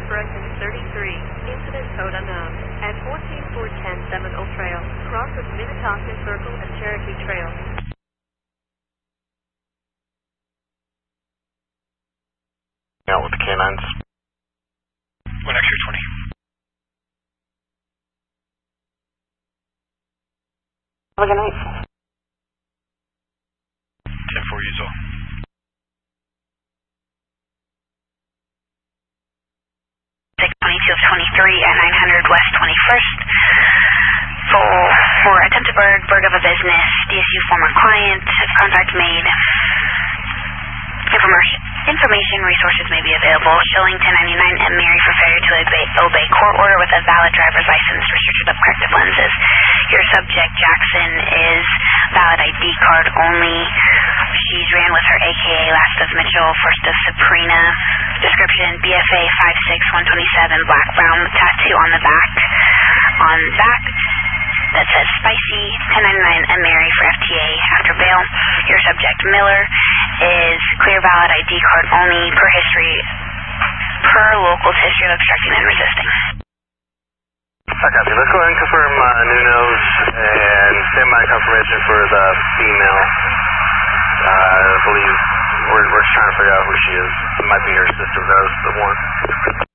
Corrections 33, incident code unknown, at 14410 Seminole Trail, cross of Minnetonka Circle and Cherokee Trail. Out with the canines. 1X-ray 20. Have a good night. 10-4 usual. Field 23 at 900 West 21st for attempted bird of a business, DSU former client, contact made. Information resources may be available, showing 1099 M. Mary for failure to obey court order with a valid driver's license, restricted of corrective lenses. Your subject, Jackson, is valid ID card only. She's ran with her AKA last of Mitchell, first of Sabrina. Description, BFA 56127, black brown tattoo on the back. That says spicy, 1099 M. Mary for FTA after bail. Your subject, Miller, is clear valid ID card only per local's history of obstructing and resisting. I copy. Let's go ahead and confirm Nuno's and stand by confirmation for the female. I believe we're trying to figure out who she is. It might be her sister, that was the one.